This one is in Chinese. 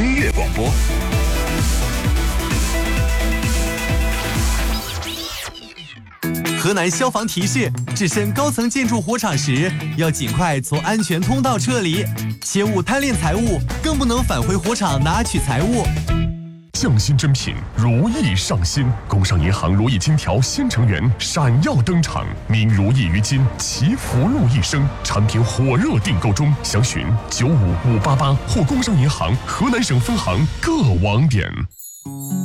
音乐广播。 河南消防提示：置身高层建筑火场时，要尽快从安全通道撤离，切勿贪恋财物，更不能返回火场拿取财物。 匠心珍品，如意上新。工商银行如意金条新成员闪耀登场，名如意于今，祈福禄一生。产品火热订购中，详询95588或工商银行河南省分行各网点。